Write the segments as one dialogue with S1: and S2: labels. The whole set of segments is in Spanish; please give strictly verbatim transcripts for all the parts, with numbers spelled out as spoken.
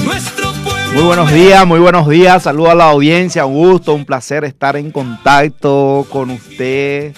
S1: Muy buenos días, muy buenos días. Saludos a la audiencia, un gusto, un placer estar en contacto con usted.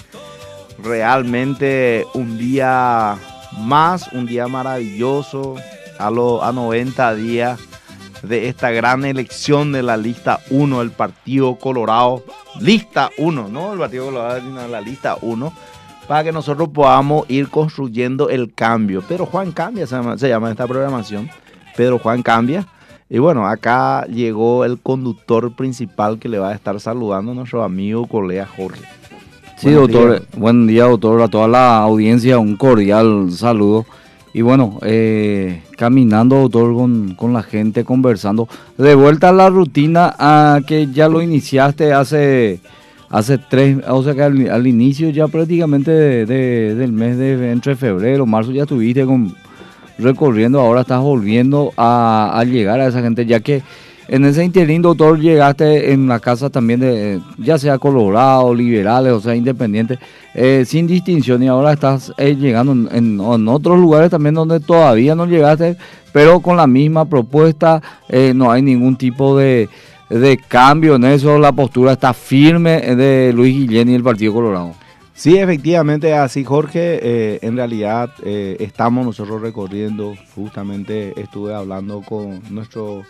S1: Realmente un día más, un día maravilloso, a, lo, a noventa días de esta gran elección de la lista uno del Partido Colorado. Lista uno, no el Partido Colorado, sino la lista uno, para que nosotros podamos ir construyendo el cambio. Pedro Juan Cambia, se llama, se llama esta programación. Pedro Juan Cambia. Y bueno, acá llegó el conductor principal que le va a estar saludando a nuestro amigo, colega Jorge.
S2: Sí, Buenos doctor, días. Buen día, doctor, a toda la audiencia, un cordial saludo. Y bueno, eh, caminando, doctor, con, con la gente, conversando. De vuelta a la rutina a que ya lo iniciaste hace, hace tres, o sea que al, al inicio ya prácticamente de, de, del mes de entre febrero, marzo ya estuviste con... recorriendo, ahora estás volviendo a, a llegar a esa gente, ya que en ese interín, doctor, llegaste en la casa también de, ya sea Colorado, liberales, o sea, independientes, eh, sin distinción, y ahora estás eh, llegando en, en, en otros lugares también donde todavía no llegaste, pero con la misma propuesta, eh, no hay ningún tipo de, de cambio en eso, la postura está firme de Luis Guillén y el Partido Colorado.
S1: Sí, efectivamente, así Jorge, eh, en realidad eh, estamos nosotros recorriendo, justamente estuve hablando con nuestro,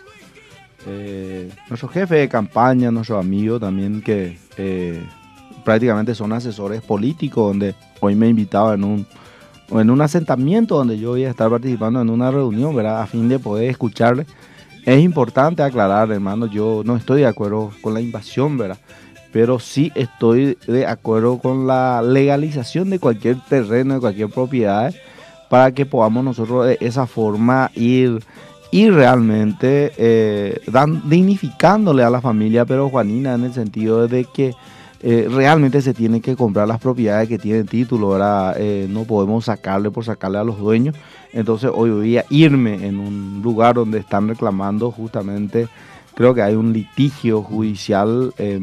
S1: eh, nuestro jefe de campaña, nuestro amigo también, que eh, prácticamente son asesores políticos, donde hoy me invitaba en un, en un asentamiento donde yo voy a estar participando en una reunión, ¿verdad? A fin de poder escucharle. Es importante aclarar, hermano, yo no estoy de acuerdo con la invasión, ¿verdad? Pero sí estoy de acuerdo con la legalización de cualquier terreno, de cualquier propiedad, para que podamos nosotros de esa forma ir, ir realmente eh, dan, dignificándole a la familia perujuanina, en el sentido de que eh, realmente se tienen que comprar las propiedades que tienen título, ¿verdad? Eh, no podemos sacarle por sacarle a los dueños. Entonces hoy voy a irme en un lugar donde están reclamando justamente... Creo que hay un litigio judicial eh,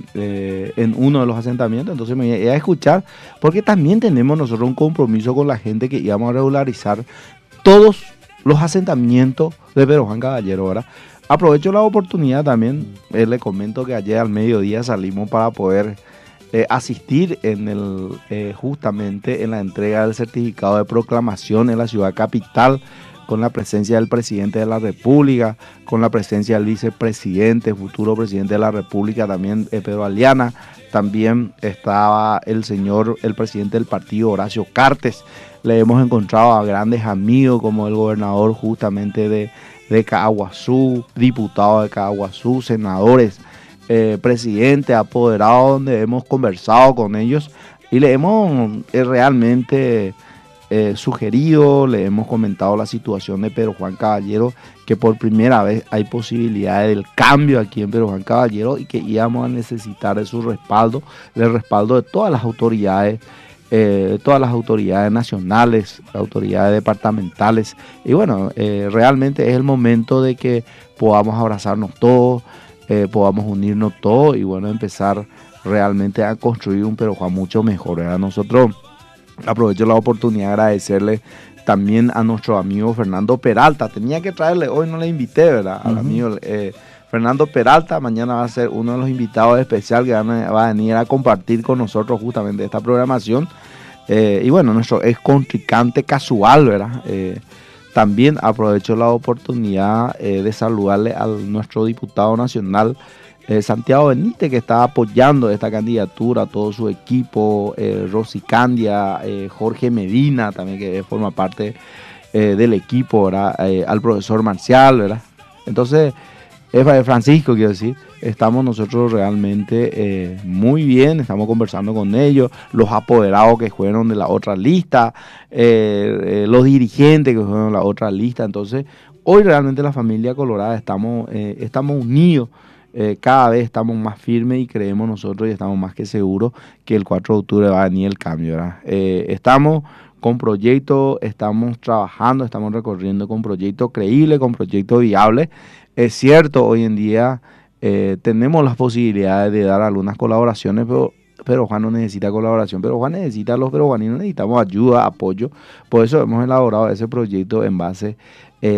S1: eh, en uno de los asentamientos, entonces me voy a escuchar, porque también tenemos nosotros un compromiso con la gente que íbamos a regularizar todos los asentamientos de Pedro Juan Caballero, ¿verdad? Aprovecho la oportunidad también, eh, le comento que ayer al mediodía salimos para poder eh, asistir en el eh, justamente en la entrega del certificado de proclamación en la ciudad capital, con la presencia del presidente de la República, con la presencia del vicepresidente, futuro presidente de la República, también eh, Pedro Aliana, también estaba el señor, el presidente del partido, Horacio Cartes. Le hemos encontrado a grandes amigos como el gobernador justamente de, de Caaguazú, diputado de Caaguazú, senadores, eh, presidente, apoderado, donde hemos conversado con ellos y le hemos eh, realmente... Eh, sugerido, le hemos comentado la situación de Pedro Juan Caballero, que por primera vez hay posibilidades del cambio aquí en Pedro Juan Caballero y que íbamos a necesitar de su respaldo, del respaldo de todas las autoridades, eh, todas las autoridades nacionales, autoridades departamentales. Y bueno, eh, realmente es el momento de que podamos abrazarnos todos, eh, podamos unirnos todos y bueno, empezar realmente a construir un Pedro Juan mucho mejor, ¿verdad? Nosotros... Aprovecho la oportunidad de agradecerle también a nuestro amigo Fernando Peralta. Tenía que traerle, hoy no le invité, ¿verdad? Al uh-huh. amigo eh, Fernando Peralta. Mañana va a ser uno de los invitados especiales que van a, va a venir a compartir con nosotros justamente esta programación. Eh, y bueno, nuestro ex contrincante casual, ¿verdad? Eh, también aprovecho la oportunidad eh, de saludarle a nuestro diputado nacional, Eh, Santiago Benítez, que está apoyando esta candidatura, todo su equipo, eh, Rosy Candia, eh, Jorge Medina, también que forma parte eh, del equipo, ¿verdad? Eh, al profesor Marcial, ¿verdad? Entonces, eh, Francisco, quiero decir, estamos nosotros realmente eh, muy bien, estamos conversando con ellos, los apoderados que fueron de la otra lista, eh, eh, los dirigentes que fueron de la otra lista. Entonces, hoy realmente la familia Colorada estamos, eh, estamos unidos. Eh, cada vez estamos más firmes y creemos nosotros y estamos más que seguros que el cuatro de octubre va a venir el cambio, ¿verdad? Eh, estamos con proyectos, estamos trabajando, estamos recorriendo con proyectos creíbles, con proyectos viables. Es cierto, hoy en día eh, tenemos las posibilidades de dar algunas colaboraciones, pero, pero Juan no necesita colaboración, pero Juan necesita, los peruanos necesitamos ayuda, apoyo. Por eso hemos elaborado ese proyecto en base... Eh,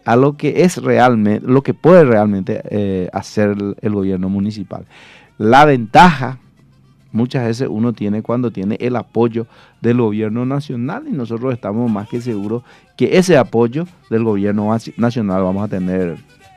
S1: a lo que es realmente, lo que puede realmente eh, hacer el, el gobierno municipal. La ventaja muchas veces uno tiene cuando tiene el apoyo del gobierno nacional, y nosotros estamos más que seguros que ese apoyo del gobierno nacional vamos a tener.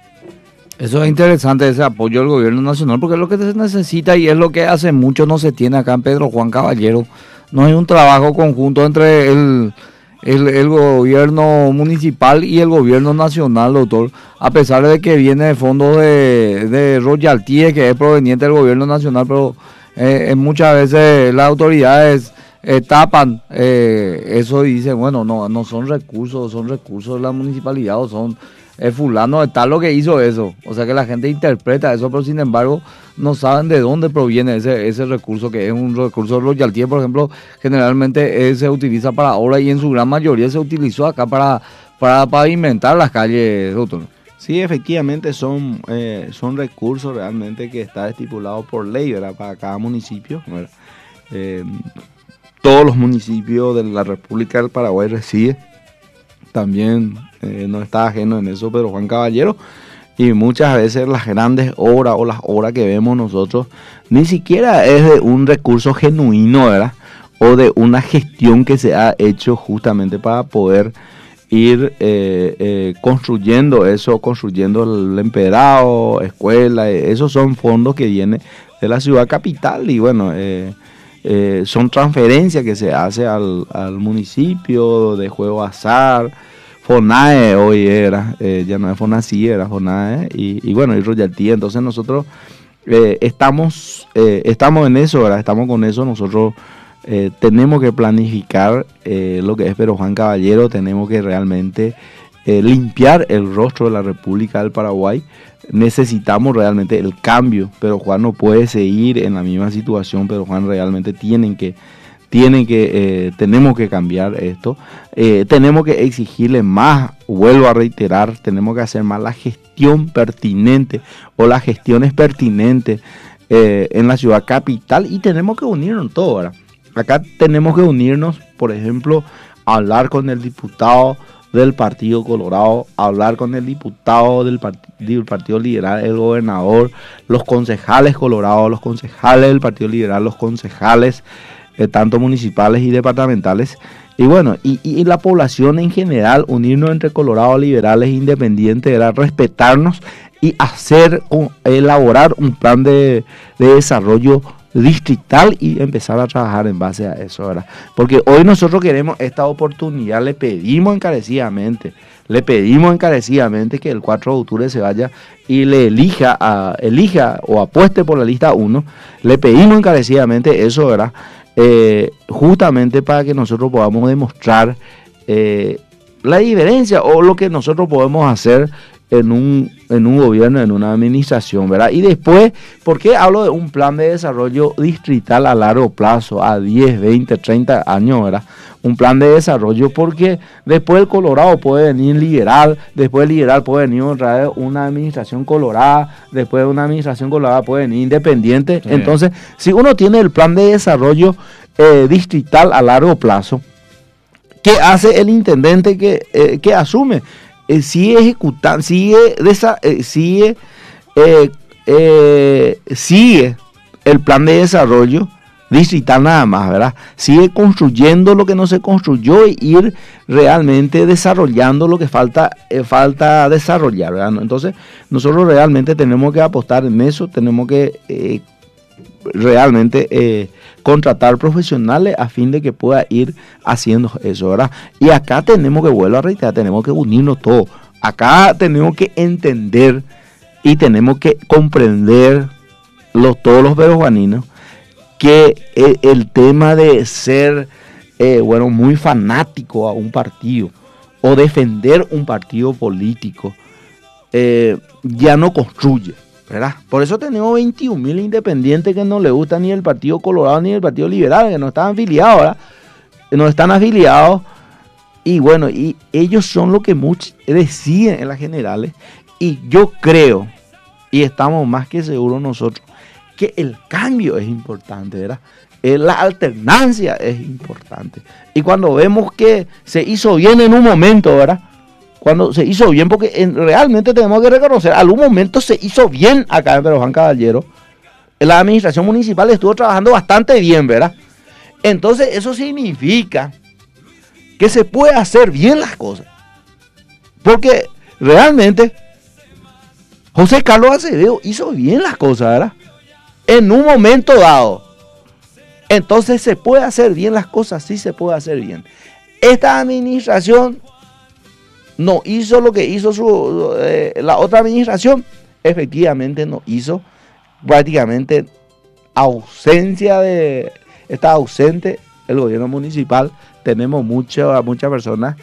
S2: Eso es interesante, ese apoyo del gobierno nacional, porque es lo que se necesita y es lo que hace mucho no se tiene acá en Pedro Juan Caballero. No hay un trabajo conjunto entre el, el, el gobierno municipal y el gobierno nacional, doctor, a pesar de que viene de fondos de, de royalties que es proveniente del gobierno nacional, pero eh, muchas veces las autoridades eh, tapan eh, eso y dicen, bueno, no, no son recursos, son recursos de la municipalidad o son... es fulano de tal lo que hizo eso, o sea que la gente interpreta eso, pero sin embargo no saben de dónde proviene ese, ese recurso, que es un recurso de royalty, por ejemplo, generalmente eh, se utiliza para obra y en su gran mayoría se utilizó acá para, para pavimentar las calles, doctor.
S1: Sí, efectivamente son, eh, son recursos realmente que está estipulado por ley, ¿verdad? Para cada municipio, ¿verdad? Eh, todos los municipios de la República del Paraguay reciben. También eh, no está ajeno en eso Pedro Juan Caballero, y muchas veces las grandes obras o las obras que vemos nosotros ni siquiera es de un recurso genuino, ¿verdad? O de una gestión que se ha hecho justamente para poder ir eh, eh, construyendo eso, construyendo el empedrado, escuela, eh, esos son fondos que vienen de la ciudad capital y bueno, eh, Eh, son transferencias que se hace al, al municipio de juego azar, FONAE hoy era, eh, ya no es FONACI, era FONAE, y, y bueno, y royalty. Entonces nosotros eh, estamos, eh, estamos en eso, ¿verdad? Estamos con eso, nosotros eh, tenemos que planificar eh, lo que es Pedro Juan Caballero, tenemos que realmente eh, limpiar el rostro de la República del Paraguay. Necesitamos realmente el cambio, pero Juan no puede seguir en la misma situación, pero Juan realmente tienen que, tienen que, eh, tenemos que cambiar esto, eh, tenemos que exigirle más, vuelvo a reiterar, tenemos que hacer más la gestión pertinente o las gestiones pertinentes eh, en la ciudad capital y tenemos que unirnos todos, ¿verdad? Acá tenemos que unirnos, por ejemplo, hablar con el diputado del Partido Colorado, hablar con el diputado del, part del Partido Liberal, el gobernador, los concejales colorados, los concejales del Partido Liberal, los concejales eh, tanto municipales y departamentales, y bueno, y, y, y la población en general, unirnos entre colorados, liberales e independientes, era respetarnos y hacer, un, elaborar un plan de, de desarrollo distrital y empezar a trabajar en base a eso, ¿verdad? Porque hoy nosotros queremos esta oportunidad, le pedimos encarecidamente, le pedimos encarecidamente que el cuatro de octubre se vaya y le elija, a, elija o apueste por la lista uno, le pedimos encarecidamente eso, ¿verdad? Eh, justamente para que nosotros podamos demostrar eh, la diferencia o lo que nosotros podemos hacer en un, en un gobierno, en una administración, ¿verdad? Y después, ¿por qué hablo de un plan de desarrollo distrital a largo plazo, a diez, veinte, treinta años, ¿verdad? Un plan de desarrollo porque después el Colorado puede venir liberal, después el liberal puede venir otra vez una administración colorada, después de una administración colorada puede venir independiente. Sí. Entonces, si uno tiene el plan de desarrollo eh, distrital a largo plazo, ¿qué hace el intendente que, eh, que asume? Eh, sigue ejecutando, sigue, desa, eh, sigue, eh, eh, sigue el plan de desarrollo distrital nada más, ¿verdad? Sigue construyendo lo que no se construyó y ir realmente desarrollando lo que falta, eh, falta desarrollar, ¿verdad? Entonces, nosotros realmente tenemos que apostar en eso, tenemos que eh, realmente eh, contratar profesionales a fin de que pueda ir haciendo eso, ¿verdad? Y acá tenemos que, vuelvo a reiterar, tenemos que unirnos todos. Acá tenemos que entender y tenemos que comprender los, todos los peruaninos que el, el tema de ser, eh, bueno, muy fanático a un partido o defender un partido político eh, ya no construye, ¿verdad? Por eso tenemos veintiún mil independientes que no le gusta ni el Partido Colorado ni el Partido Liberal, que no están afiliados, ¿verdad? No están afiliados y bueno, y ellos son los que muchos deciden en las generales y yo creo, y estamos más que seguros nosotros, que el cambio es importante, ¿verdad? Eh, la alternancia es importante. Y cuando vemos que se hizo bien en un momento, ¿verdad? cuando se hizo bien, porque en, realmente tenemos que reconocer, algún momento se hizo bien acá en Pedro Juan Caballero. La administración municipal estuvo trabajando bastante bien, ¿verdad? Entonces eso significa que se puede hacer bien las cosas. Porque realmente José Carlos Acevedo hizo bien las cosas, ¿verdad? En un momento dado. Entonces se puede hacer bien las cosas, sí se puede hacer bien. Esta administración no hizo lo que hizo su, eh, la otra administración. Efectivamente no hizo. Prácticamente ausencia de, está ausente el gobierno municipal. Tenemos muchas muchas personas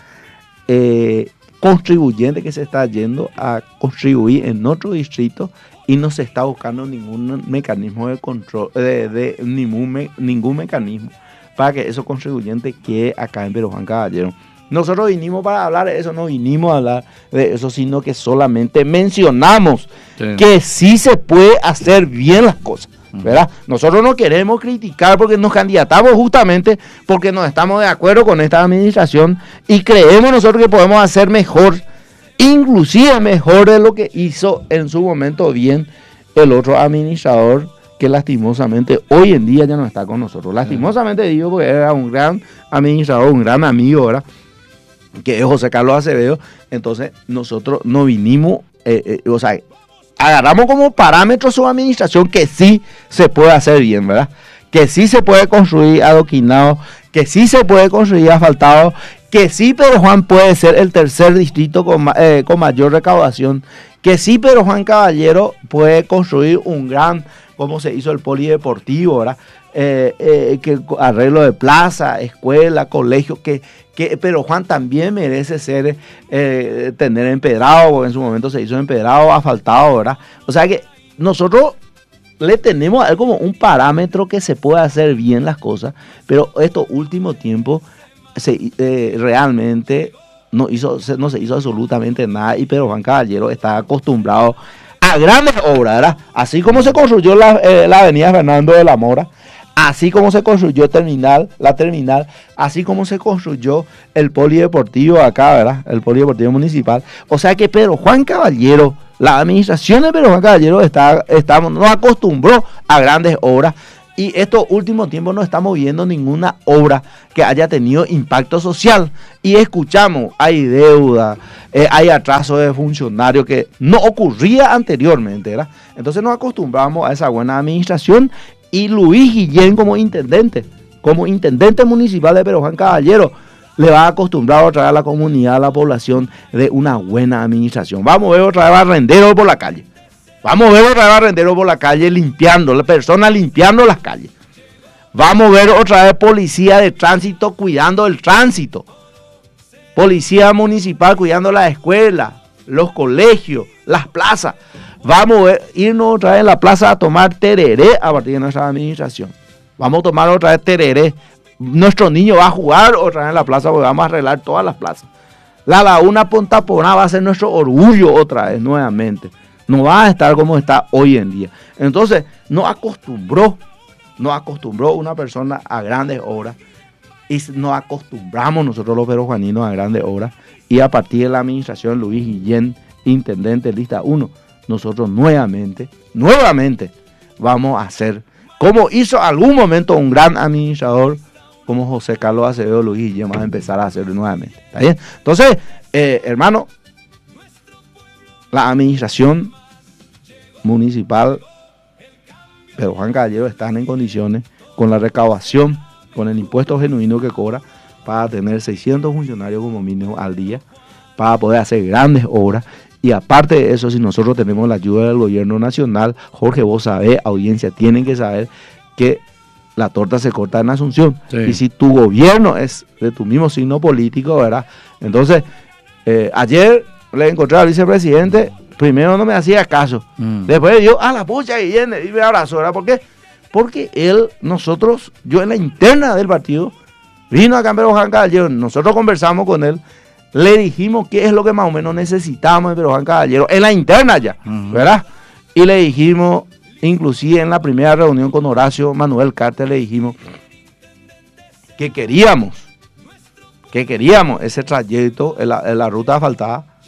S1: eh, contribuyentes que se están yendo a contribuir en otro distrito y no se está buscando ningún mecanismo de control, de, de ningún, me, ningún mecanismo para que esos contribuyentes queden acá en Pedro Juan Caballero. Nosotros vinimos para hablar de eso, no vinimos a hablar de eso, sino que solamente mencionamos sí. que sí se puede hacer bien las cosas, ¿verdad? Nosotros no queremos criticar porque nos candidatamos justamente porque no estamos de acuerdo con esta administración y creemos nosotros que podemos hacer mejor, inclusive mejor de lo que hizo en su momento bien el otro administrador que lastimosamente hoy en día ya no está con nosotros. Lastimosamente digo porque era un gran administrador, un gran amigo, ¿verdad? Que es José Carlos Acevedo. Entonces nosotros no vinimos, eh, eh, o sea, agarramos como parámetro su administración que sí se puede hacer bien, ¿verdad? Que sí se puede construir adoquinado, que sí se puede construir asfaltado, que sí Pedro Juan puede ser el tercer distrito con, eh, con mayor recaudación, que sí Pedro Juan Caballero puede construir un gran, como se hizo el polideportivo, ¿verdad? Eh, eh, que arreglo de plaza, escuela, colegio, que, que Pedro Juan también merece ser, eh, tener empedrado, porque en su momento se hizo empedrado, asfaltado, ¿verdad? O sea que nosotros le tenemos a él como un parámetro que se puede hacer bien las cosas, pero estos últimos tiempos se, eh, realmente no, hizo, se, no se hizo absolutamente nada y Pedro Juan Caballero está acostumbrado a grandes obras, ¿verdad? Así como se construyó la, eh, la avenida Fernando de la Mora, así como se construyó terminal, la terminal, así como se construyó el polideportivo acá, ¿verdad? El polideportivo municipal. O sea que Pedro Juan Caballero, la administración de Pedro Juan Caballero está, está, nos acostumbró a grandes obras y estos últimos tiempos no estamos viendo ninguna obra que haya tenido impacto social. Y escuchamos, hay deuda, eh, hay atraso de funcionarios que no ocurría anteriormente, ¿verdad? Entonces nos acostumbramos a esa buena administración. Y Luis Guillén como intendente, como intendente municipal de Pedro Juan Caballero, le va a acostumbrar otra vez a la comunidad, a la población, de una buena administración. Vamos a ver otra vez barrenderos por la calle. Vamos a ver otra vez barrenderos por la calle limpiando, la persona limpiando las calles. Vamos a ver otra vez policía de tránsito cuidando el tránsito. Policía municipal cuidando las escuelas, los colegios, las plazas. Vamos a ver, irnos otra vez a la plaza a tomar tereré a partir de nuestra administración. Vamos a tomar otra vez tereré. Nuestro niño va a jugar otra vez en la plaza porque vamos a arreglar todas las plazas. La laguna Pontaponá va a ser nuestro orgullo otra vez, nuevamente. No va a estar como está hoy en día. Entonces, nos acostumbró, nos acostumbró una persona a grandes obras. Y nos acostumbramos nosotros los perujuaninos a grandes obras. Y a partir de la administración Luis Guillén, intendente lista uno, nosotros nuevamente, nuevamente vamos a hacer, como hizo algún momento un gran administrador como José Carlos Acevedo, Luis Guillén, vamos a empezar a hacerlo nuevamente. ¿Está bien? Entonces, eh, hermano, la administración municipal Pedro Juan Caballero están en condiciones, con la recaudación, con el impuesto genuino que cobra, para tener seiscientos funcionarios como mínimo al día, para poder hacer grandes obras. Y aparte de eso, si nosotros tenemos la ayuda del gobierno nacional, Jorge, vos sabés, audiencia, tienen que saber que la torta se corta en Asunción. Sí. Y si tu gobierno es de tu mismo signo político, ¿verdad? Entonces, eh, ayer le encontré al vicepresidente, primero no me hacía caso. Mm. Después yo, a la pucha, y viene, y me abrazó, ¿verdad? ¿Por qué? Porque él, nosotros, yo en la interna del partido, vino a Pedro Juan Caballero, nosotros conversamos con él, le dijimos qué es lo que más o menos necesitamos de Pedro Juan Caballero, en la interna ya, uh-huh. ¿verdad? Y le dijimos, inclusive en la primera reunión con Horacio Manuel Carter, le dijimos que queríamos, que queríamos ese trayecto en la, en la ruta asfaltada,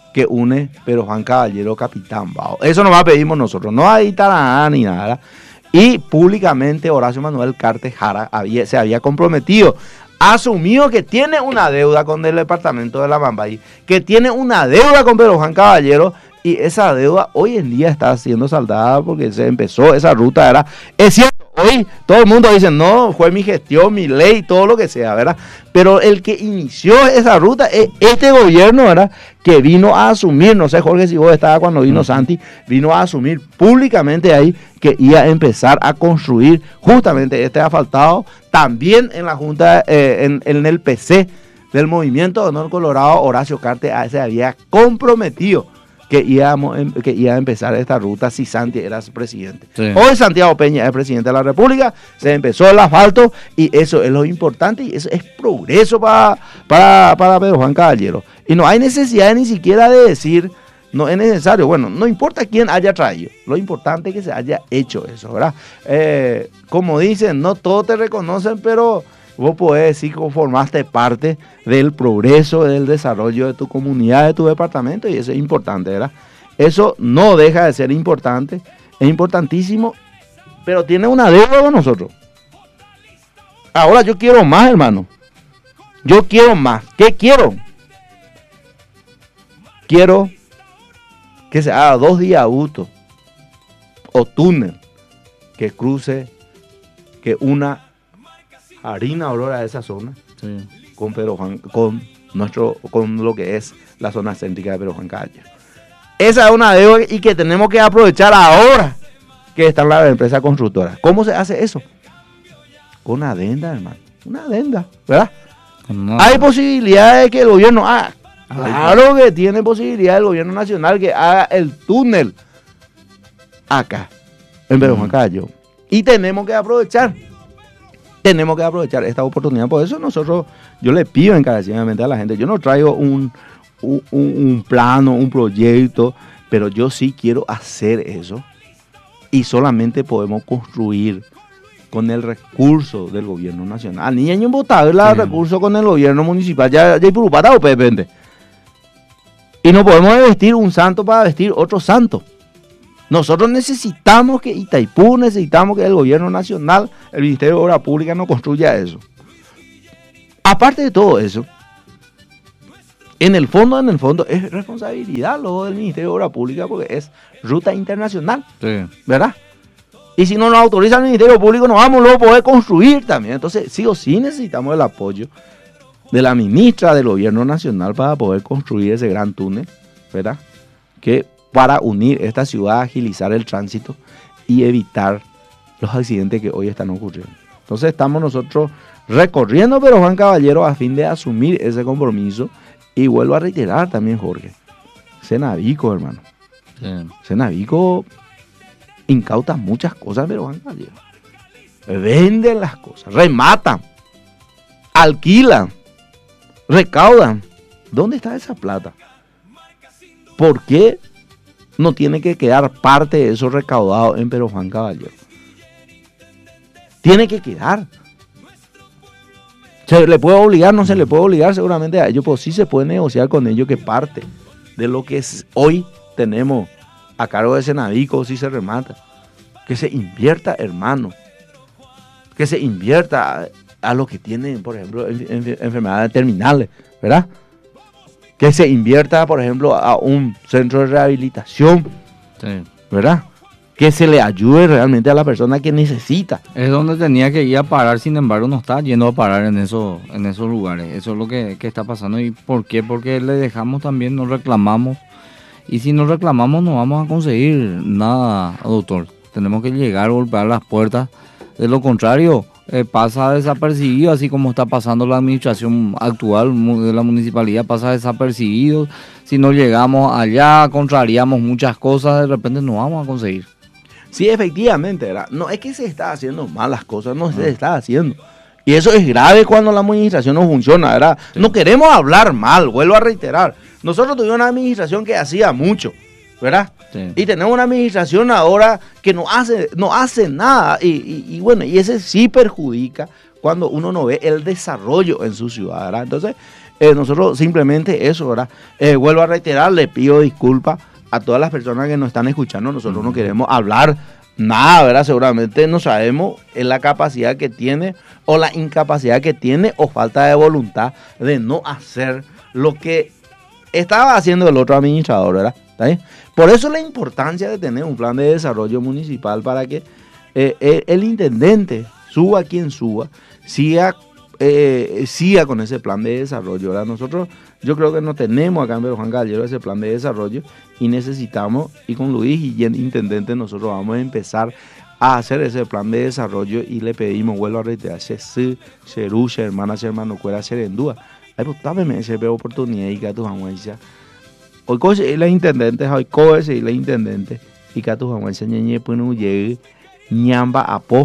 S1: que une Pedro Juan Caballero Capitán Bao. Eso nomás pedimos nosotros, no hay tarán ni nada. Y públicamente Horacio Manuel Cartes Jara había, se había comprometido, asumió que tiene una deuda con el departamento de La Mambay, que tiene una deuda con Pedro Juan Caballero, y esa deuda hoy en día está siendo saldada porque se empezó esa ruta, ¿verdad? Es cierto, hoy todo el mundo dice, no, fue mi gestión, mi ley, todo lo que sea, ¿verdad? Pero el que inició esa ruta es este gobierno, ¿verdad? Que vino a asumir, no sé, Jorge, si vos estabas cuando vino Santi, vino a asumir públicamente ahí que iba a empezar a construir justamente este asfaltado, también en la Junta, eh, en, en el P C del Movimiento de Honor Colorado, Horacio Cartes se había comprometido que íbamos, que iba a empezar esta ruta si Santi era su presidente. Sí. Hoy Santiago Peña es presidente de la República, se empezó el asfalto y eso es lo importante y eso es progreso para, para, para Pedro Juan Caballero. Y no hay necesidad ni siquiera de decir, no es necesario, bueno, no importa quién haya traído, lo importante es que se haya hecho eso, ¿verdad? Eh, como dicen, no todos te reconocen, pero vos podés decir que formaste parte del progreso, del desarrollo de tu comunidad, de tu departamento, y eso es importante, ¿verdad? Eso no deja de ser importante, es importantísimo, pero tiene una deuda con nosotros. Ahora yo quiero más, hermano. Yo quiero más. ¿Qué quiero? Quiero que se haga dos viaductos o túnel que cruce, que una harina Aurora de esa zona, sí, con Pedro Juan, con nuestro, con lo que es la zona céntrica de Pedro Juan Caballero. Esa es una deuda y que tenemos que aprovechar ahora que están las empresas constructoras. ¿Cómo se hace eso? Con adenda, hermano. Una adenda, ¿verdad? No. Hay posibilidades de que el gobierno haga. Claro que tiene posibilidad el gobierno nacional que haga el túnel acá, en Pedro Juan Caballero. Y tenemos que aprovechar. Tenemos que aprovechar esta oportunidad. Por eso nosotros, yo le pido encarecidamente a la gente, yo no traigo un, un, un plano, un proyecto, pero yo sí quiero hacer eso. Y solamente podemos construir con el recurso del gobierno nacional. Ni año votado el sí. recurso con el gobierno municipal. Ya hay purupata o pepente. Y no podemos vestir un santo para vestir otro santo. Nosotros necesitamos que Itaipú, necesitamos que el gobierno nacional, el Ministerio de Obras Públicas nos construya eso. Aparte de todo eso, en el fondo, en el fondo, es responsabilidad luego del Ministerio de Obras Públicas porque es ruta internacional, sí, ¿verdad? Y si no nos autoriza el Ministerio Público, no vamos luego a poder construir también. Entonces, sí o sí necesitamos el apoyo de la ministra del Gobierno Nacional para poder construir ese gran túnel, ¿verdad? Que para unir esta ciudad, agilizar el tránsito y evitar los accidentes que hoy están ocurriendo. Entonces estamos nosotros recorriendo Pedro Juan Caballero a fin de asumir ese compromiso y vuelvo a reiterar también, Jorge, Cenavico, hermano. Sí. Cenavico incauta muchas cosas, Pedro Juan Caballero. Venden las cosas, rematan, alquilan, recaudan. ¿Dónde está esa plata? ¿Por qué no tiene que quedar parte de eso recaudado en Pedro Juan Caballero? Tiene que quedar. ¿Se le puede obligar? No se le puede obligar seguramente a ellos, pero sí se puede negociar con ellos que parte de lo que es, hoy tenemos a cargo de Cenavico, si se remata, que se invierta, hermano, que se invierta a, a los que tienen, por ejemplo, en, en, enfermedades terminales, ¿verdad? Que se invierta, por ejemplo, a un centro de rehabilitación, sí, ¿verdad? Que se le ayude realmente a la persona que necesita.
S2: Es donde tenía que ir a parar, sin embargo, no está yendo a parar en, eso, en esos lugares. Eso es lo que, que está pasando. ¿Y por qué? Porque le dejamos también, nos reclamamos. Y si nos reclamamos, no vamos a conseguir nada, doctor. Tenemos que llegar, golpear las puertas. De lo contrario, eh, pasa desapercibido, así como está pasando la administración actual de la municipalidad, pasa desapercibido. Si no llegamos allá, contrariamos muchas cosas, de repente no vamos a conseguir.
S1: Sí, efectivamente, ¿verdad? No es que se está haciendo mal las cosas, no, no se está haciendo. Y eso es grave cuando la administración no funciona, ¿verdad? Sí. No queremos hablar mal, vuelvo a reiterar. Nosotros tuvimos una administración que hacía mucho, ¿verdad? Sí. Y tenemos una administración ahora que no hace, no hace nada. Y, y, y bueno, y ese sí perjudica cuando uno no ve el desarrollo en su ciudad, ¿verdad? Entonces, Eh, nosotros simplemente eso, ¿verdad? Eh, vuelvo a reiterar, le pido disculpas a todas las personas que nos están escuchando. Nosotros no queremos hablar nada, ¿verdad? Seguramente no sabemos la capacidad que tiene o la incapacidad que tiene o falta de voluntad de no hacer lo que estaba haciendo el otro administrador, ¿verdad? ¿Está bien? Por eso la importancia de tener un plan de desarrollo municipal para que eh, eh, el intendente, suba quien suba, siga, eh, siga con ese plan de desarrollo, ¿verdad? Nosotros, yo creo que no tenemos acá en Pedro Juan Caballero ese plan de desarrollo y necesitamos, y con Luis y el intendente nosotros vamos a empezar a hacer ese plan de desarrollo y le pedimos, vuelvo a reiterar, si Cheru, hermana, hermano, cuera, Serendúa. Ahí pues también esa oportunidad y que tu amuencia. Hoy coche la intendente, hoy coche la intendente y que tu amuencia ñeñe pues no llegue ñamba a po.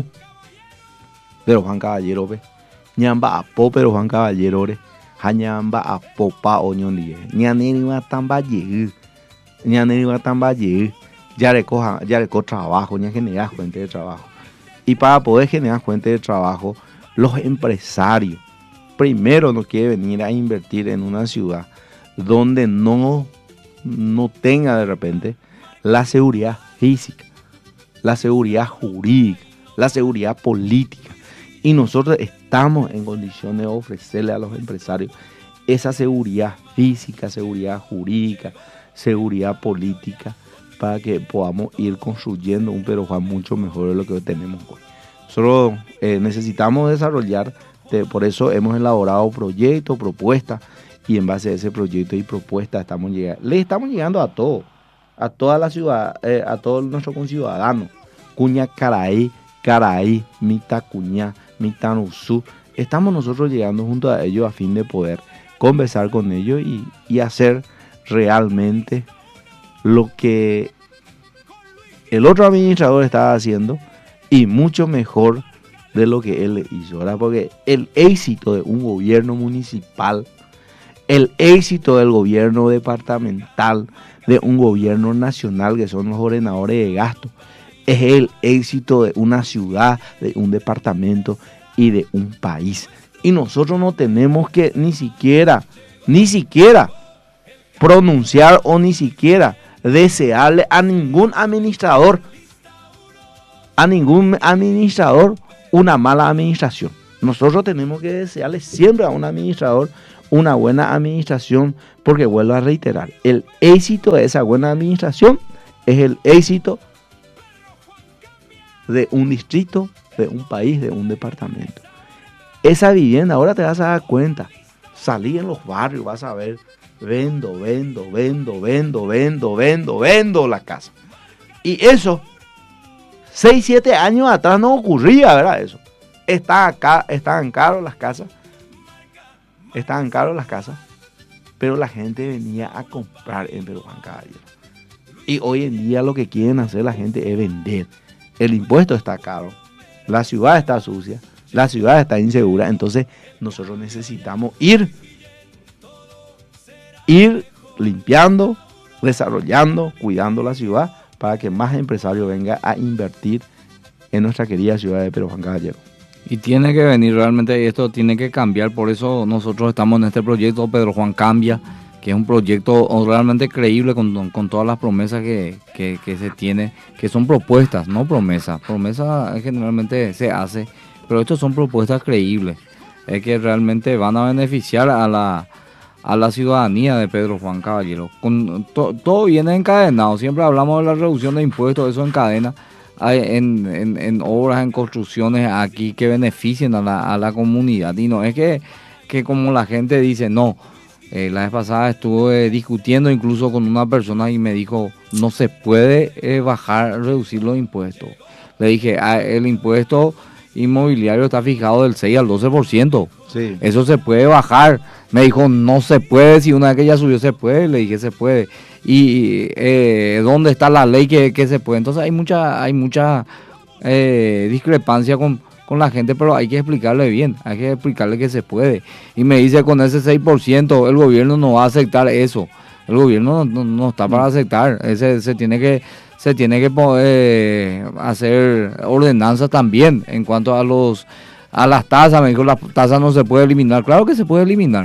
S1: Pero Juan Caballero, ve. Ñamba a po, pero Juan Caballero, re. Ñamba a po pa oñón die. Ñaneri va tan valle. Ñaneri va tan valle. Ya recoja, ya recoja trabajo, ya genera fuente de trabajo. Y para poder generar fuente de trabajo, los empresarios primero no quieren venir a invertir en una ciudad donde no, no tenga de repente la seguridad física, la seguridad jurídica, la seguridad política. Y nosotros estamos en condiciones de ofrecerle a los empresarios esa seguridad física, seguridad jurídica, seguridad política, para que podamos ir construyendo un Pedro Juan mucho mejor de lo que tenemos hoy. Solo eh, necesitamos desarrollar, de, por eso hemos elaborado proyectos, propuestas, y en base a ese proyecto y propuesta estamos llegando, le estamos llegando a todos, a toda la ciudad, eh, a todos nuestros conciudadanos. Cuña Caraí, Caraí, Mita Cuña, Mita Nusú. Estamos nosotros llegando junto a ellos a fin de poder conversar con ellos y, y hacer realmente lo que el otro administrador estaba haciendo y mucho mejor de lo que él hizo, ¿verdad? Porque el éxito de un gobierno municipal, el éxito del gobierno departamental, de un gobierno nacional que son los ordenadores de gasto, es el éxito de una ciudad, de un departamento y de un país. Y nosotros no tenemos que ni siquiera, ni siquiera pronunciar o ni siquiera desearle a ningún administrador, a ningún administrador una mala administración. Nosotros tenemos que desearle siempre a un administrador una buena administración, porque vuelvo a reiterar, el éxito de esa buena administración es el éxito de un distrito, de un país, de un departamento. Esa vivienda, ahora te vas a dar cuenta, salí en los barrios, vas a ver, vendo, vendo, vendo, vendo, vendo, vendo, vendo la casa. Y eso, seis, siete años atrás no ocurría, ¿verdad? Eso. Estaban, acá, estaban caros las casas, estaban caros las casas, pero la gente venía a comprar en Pedro Juan Caballero. Y hoy en día lo que quieren hacer la gente es vender. El impuesto está caro, la ciudad está sucia, la ciudad está insegura, entonces nosotros necesitamos ir ir limpiando, desarrollando, cuidando la ciudad para que más empresarios vengan a invertir en nuestra querida ciudad de Pedro Juan Caballero.
S2: Y tiene que venir realmente, y esto tiene que cambiar, por eso nosotros estamos en este proyecto Pedro Juan Cambia, que es un proyecto realmente creíble con, con todas las promesas que, que, que se tiene, que son propuestas, no promesas. Promesas generalmente se hace, pero estas son propuestas creíbles, es que realmente van a beneficiar a la a la ciudadanía de Pedro Juan Caballero. Con, to, todo viene encadenado, siempre hablamos de la reducción de impuestos, eso encadena hay en, en, en obras, en construcciones aquí que beneficien a la, a la comunidad. Y no es que, que como la gente dice, no, eh, la vez pasada estuve discutiendo incluso con una persona y me dijo, no se puede eh, bajar, reducir los impuestos. Le dije, ah, el impuesto inmobiliario está fijado del seis al doce por ciento. Sí. Eso se puede bajar. Me dijo, no se puede, si una vez que ya subió se puede. Le dije, se puede. ¿Y eh, dónde está la ley que, que se puede? Entonces hay mucha hay mucha eh, discrepancia con, con la gente, pero hay que explicarle bien, hay que explicarle que se puede. Y me dice, con ese seis por ciento el gobierno no va a aceptar eso. El gobierno no, no, no está para aceptar. Ese, se tiene que se tiene que poder hacer ordenanzas también en cuanto a los a las tasas. Me dijo, las tasas no se puede eliminar. Claro que se puede eliminar.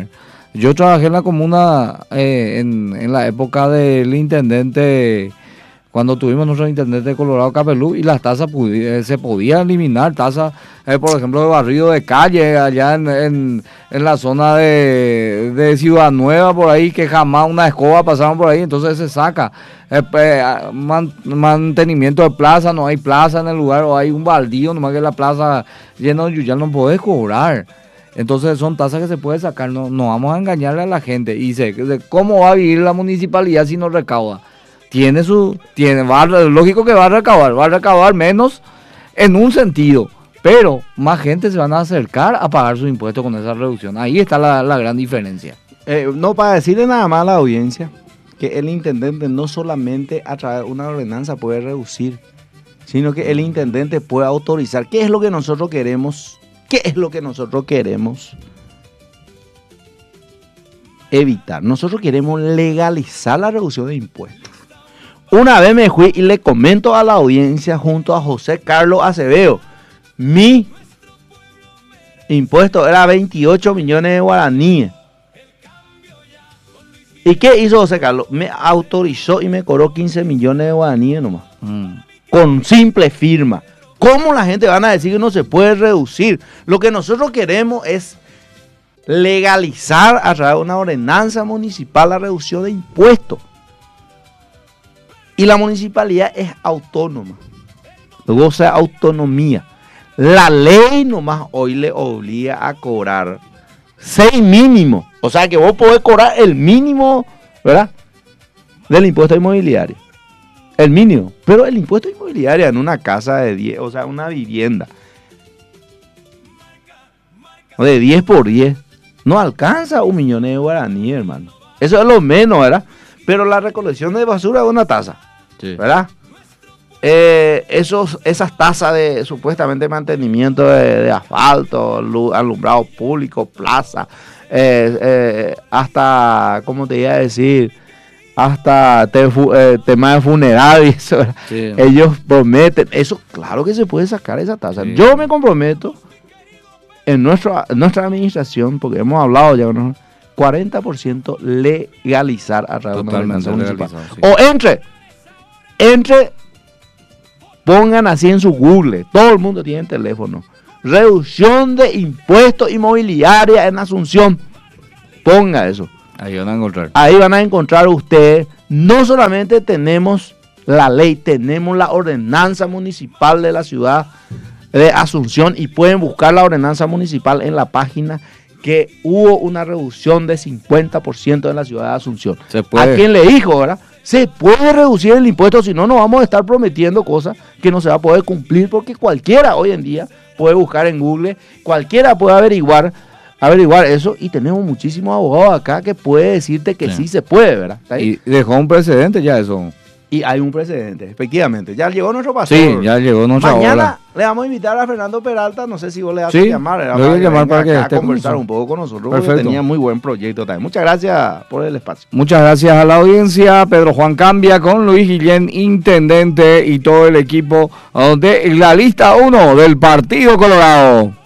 S2: Yo trabajé en la comuna eh, en, en la época del intendente, cuando tuvimos nuestro intendente de Colorado Capelú, y las tasas eh, se podían eliminar, tasas, eh, por ejemplo, de barrido de calle, allá en, en, en la zona de, de Ciudad Nueva, por ahí, que jamás una escoba pasaban por ahí, entonces se saca. Eh, eh, man, mantenimiento de plaza, no hay plaza en el lugar, o hay un baldío, nomás que la plaza llena de yuyal, no podés cobrar. Entonces son tasas que se puede sacar, no, no vamos a engañarle a la gente. Y dice, ¿cómo va a vivir la municipalidad si no recauda? Tiene su, tiene, va, lógico que va a recaudar, va a recaudar menos en un sentido, pero más gente se van a acercar a pagar sus impuestos con esa reducción. Ahí está la, la gran diferencia.
S1: Eh, no, para decirle nada más a la audiencia, que el intendente no solamente a través de una ordenanza puede reducir, sino que el intendente puede autorizar. ¿Qué es lo que nosotros queremos? ¿Qué es lo que nosotros queremos evitar? Nosotros queremos legalizar la reducción de impuestos. Una vez me fui y le comento a la audiencia junto a José Carlos Acevedo, mi impuesto era veintiocho millones de guaraníes. ¿Y qué hizo José Carlos? Me autorizó y me cobró quince millones de guaraníes nomás. Mm. Con simple firma. ¿Cómo la gente van a decir que no se puede reducir? Lo que nosotros queremos es legalizar a través de una ordenanza municipal la reducción de impuestos. Y la municipalidad es autónoma. Goza de autonomía. La ley nomás hoy le obliga a cobrar seis mínimos. O sea que vos podés cobrar el mínimo, ¿verdad?, del impuesto inmobiliario. El mínimo. Pero el impuesto inmobiliario en una casa de diez, o sea, una vivienda de diez por diez, no alcanza un millón de guaraníes, hermano. Eso es lo menos, ¿verdad? Pero la recolección de basura es una tasa, sí, ¿verdad? Eh, esos, esas tasas de supuestamente mantenimiento de, de asfalto, alumbrado público, plaza, eh, eh, hasta, ¿cómo te iba a decir? Hasta te, eh, tema de funerarios, sí. Ellos prometen, eso claro que se puede sacar esa tasa. Sí. Yo me comprometo en nuestra, nuestra administración, porque hemos hablado ya, ¿no?, cuarenta por ciento legalizar a través de una ordenanza municipal. Sí. O entre, entre, pongan así en su Google, todo el mundo tiene teléfono, reducción de impuestos inmobiliarios en Asunción, ponga eso.
S2: Ahí van a encontrar.
S1: Ahí van a encontrar ustedes. No solamente tenemos la ley, tenemos la ordenanza municipal de la ciudad de Asunción y pueden buscar la ordenanza municipal en la página, que hubo una reducción de cincuenta por ciento en la ciudad de Asunción.
S2: Se puede.
S1: A quien le dijo, ¿verdad? Se puede reducir el impuesto, si no, no vamos a estar prometiendo cosas que no se va a poder cumplir, porque cualquiera hoy en día puede buscar en Google, cualquiera puede averiguar averiguar eso, y tenemos muchísimos abogados acá que puede decirte que sí, sí se puede, ¿verdad? ¿Está ahí?
S2: Y dejó un precedente ya eso.
S1: Y hay un precedente, efectivamente. Ya llegó nuestro pastor.
S2: Sí, ya llegó nuestra
S1: Mañana
S2: hora.
S1: Le vamos a invitar a Fernando Peralta, no sé si vos le vas
S2: sí,
S1: a llamar.
S2: Le voy a llamar para que esté
S1: a conversar un poco con nosotros,
S2: Perfecto.
S1: Porque tenía muy buen proyecto también. Muchas gracias por el espacio.
S2: Muchas gracias a la audiencia. Pedro Juan Cambia con Luis Guillén, intendente, y todo el equipo de la lista uno del Partido Colorado.